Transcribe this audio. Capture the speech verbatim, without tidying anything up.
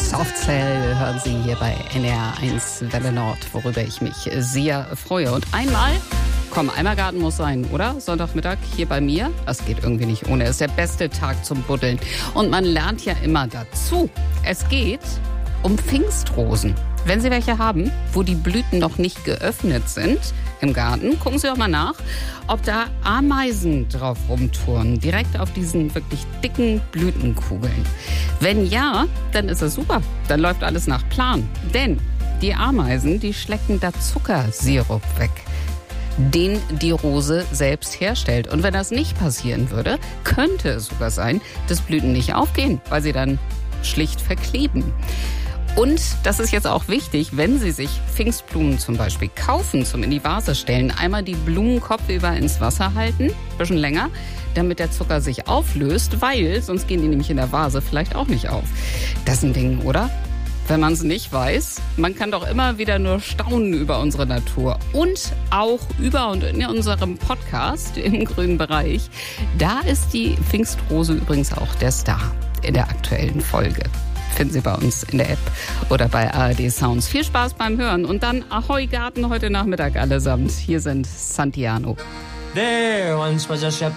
Soft Cell hören Sie hier bei N R eins Welle Nord, worüber ich mich sehr freue. Und einmal, komm, einmal Garten muss sein, oder? Sonntagmittag hier bei mir. Das geht irgendwie nicht ohne. Es ist der beste Tag zum Buddeln. Und man lernt ja immer dazu. Es geht um Pfingstrosen. Wenn Sie welche haben, wo die Blüten noch nicht geöffnet sind im Garten, gucken Sie doch mal nach, ob da Ameisen drauf rumturnen, direkt auf diesen wirklich dicken Blütenkugeln. Wenn ja, dann ist das super. Dann läuft alles nach Plan. Denn die Ameisen, die schlecken da Zuckersirup weg, den die Rose selbst herstellt. Und wenn das nicht passieren würde, könnte es sogar sein, dass Blüten nicht aufgehen, weil sie dann schlicht verkleben. Und das ist jetzt auch wichtig, wenn Sie sich Pfingstblumen zum Beispiel kaufen, zum in die Vase stellen, einmal die Blumen kopfüber ins Wasser halten, ein bisschen länger, damit der Zucker sich auflöst, weil sonst gehen die nämlich in der Vase vielleicht auch nicht auf. Das ist ein Ding, oder? Wenn man es nicht weiß, man kann doch immer wieder nur staunen über unsere Natur und auch über und in unserem Podcast im grünen Bereich. Da ist die Pfingstrose übrigens auch der Star in der aktuellen Folge. Finden Sie bei uns in der App oder bei A R D Sounds. Viel Spaß beim Hören und dann Ahoi Garten heute Nachmittag allesamt. Hier sind Santiano. There once was a shepherd.